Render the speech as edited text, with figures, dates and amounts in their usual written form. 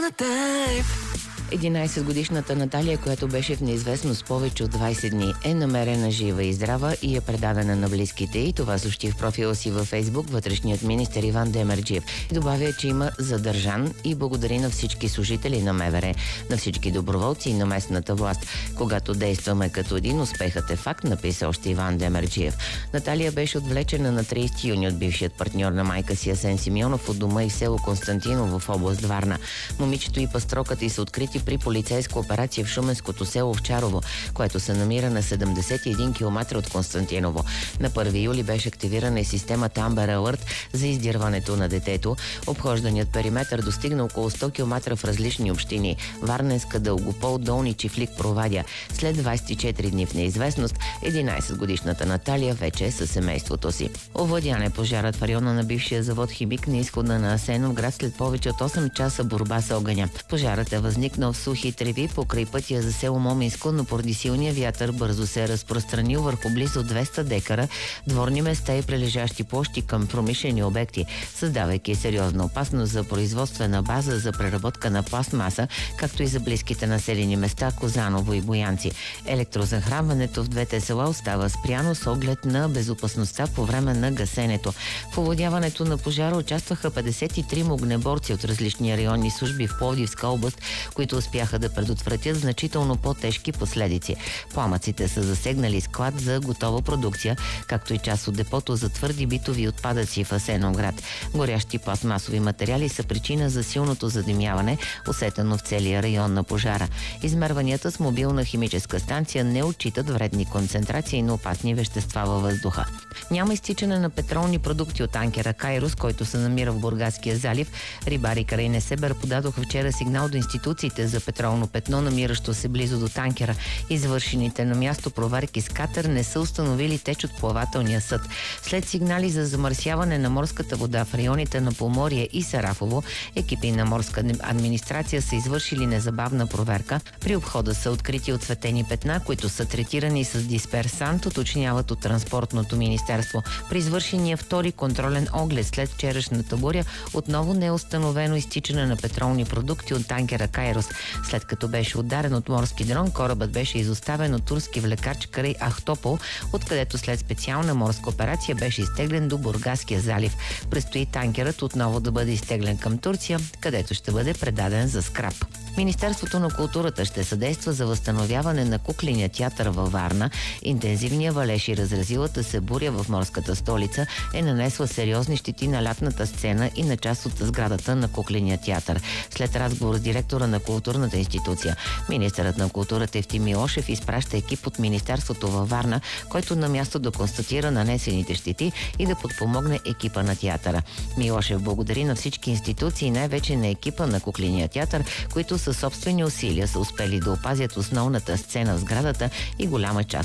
11-годишната Наталия, която беше в неизвестност повече от 20 дни, е намерена жива и здрава и е предадена на близките й. Това съобщи в профила си във Фейсбук вътрешният министър Иван Демерджиев. Добавя, че има задържан и благодари на всички служители на МВР, на всички доброволци и на местната власт. Когато действаме като един, успехът е факт, написа още Иван Демерджиев. Наталия беше отвлечена на 30 юни от бившият партньор на майка си Асен Симеонов от дома и в село Константиново в област Варна. Момичето и пастрокът й са открити при полицейска операция в шуменското село Овчарово, което се намира на 71 км от Константиново. На 1 юли беше активирана и системата Amber Alert за издирването на детето. Обхожданият периметър достигна около 100 км в различни общини – Варненска, Дългопол, Долни Чифлик, Провадия. След 24 дни в неизвестност, 11-годишната Наталия вече е със семейството си. Овладян е пожарът в района на бившия завод Химик на изхода на Асеновград след повече от 8 часа борба с огъня. Пожарът е възникнал в сухи треви покрай пътя за село Моминско, но поради силния вятър бързо се е разпространил върху близо 200 декара дворни места и прилежащи площи към промишлени обекти, създавайки сериозна опасност за производствена база за преработка на пластмаса, както и за близките населени места Козаново и Боянци. Електрозахранването в двете села остава спряно с оглед на безопасността по време на гасенето. В овладяването на пожара участваха 53 огнеборци от различни районни служби в Пловдивска област, които успяха да предотвратят значително по-тежки последици. Пламъците са засегнали склад за готова продукция, както и част от депото за твърди битови отпадъци в Асеновград. Горящи пластмасови материали са причина за силното задимяване, усетено в целия район на пожара. Измерванията с мобилна химическа станция не отчитат вредни концентрации на опасни вещества във въздуха. Няма изтичане на петролни продукти от танкера Кайрос, който се намира в Бургаския залив. Рибари край Несебър подадоха вчера сигнал до институциите за петролно петно, намиращо се близо до танкера. Извършените на място проверки с катер не са установили теч от плавателния съд. След сигнали за замърсяване на морската вода в районите на Поморие и Сарафово, екипи на морска администрация са извършили незабавна проверка. При обхода са открити отцветени петна, които са третирани с дисперсант, уточняват от Транспортното министерство. При извършения втори контролен оглед след вчерашната буря отново не е установено изтичане на петролни продукти от танкера Кайрос. След като беше ударен от морски дрон, корабът беше изоставен от турски влекач край Ахтопол, откъдето след специална морска операция беше изтеглен до Бургаския залив. Предстои танкерът отново да бъде изтеглен към Турция, където ще бъде предаден за скрап. Министерството на културата ще съдейства за възстановяване на кукления театър във Варна. Интензивният валеж и разразилата се буря в морската столица е нанесла сериозни щети на лятната сцена и на част от сградата на кукления театър. След разговор с директора на културната институция, министърът на културата Евтим Милошев изпраща екип от Министерството във Варна, който на място да констатира нанесените щети и да подпомогне екипа на театъра. Милошев благодари на всички институции, най-вече на екипа на кукления театър, които със собствени усилия са успели да опазят основната сцена в сградата и голяма част